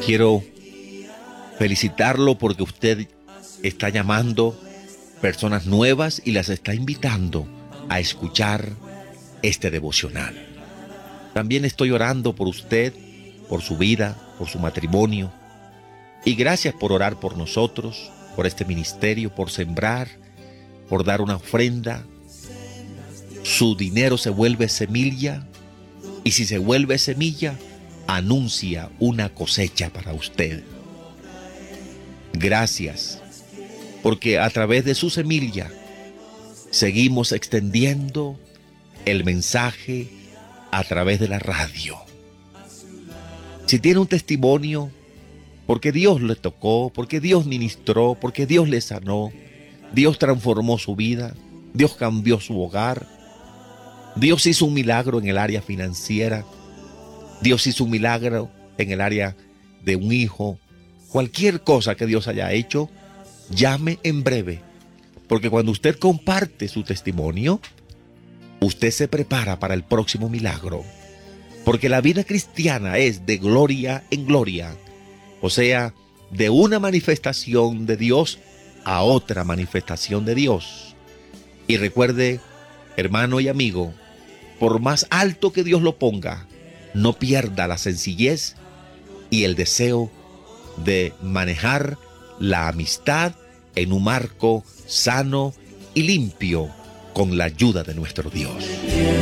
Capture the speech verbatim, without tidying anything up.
Quiero felicitarlo porque usted está llamando personas nuevas y las está invitando a escuchar este devocional. También estoy orando por usted, por su vida, por su matrimonio. Y gracias por orar por nosotros, por este ministerio, por sembrar, por dar una ofrenda. Su dinero se vuelve semilla, y si se vuelve semilla, anuncia una cosecha para usted. Gracias, porque a través de su semilla seguimos extendiendo el mensaje a través de la radio. Si tiene un testimonio, porque Dios le tocó, porque Dios ministró, porque Dios le sanó, Dios transformó su vida, Dios cambió su hogar, Dios hizo un milagro en el área financiera, Dios hizo un milagro en el área de un hijo. Cualquier cosa que Dios haya hecho, llame en breve, porque cuando usted comparte su testimonio, usted se prepara para el próximo milagro, porque la vida cristiana es de gloria en gloria, o sea, de una manifestación de Dios a otra manifestación de Dios. Y recuerde, hermano y amigo, por más alto que Dios lo ponga, no pierda la sencillez y el deseo de manejar la amistad en un marco sano y limpio con la ayuda de nuestro Dios.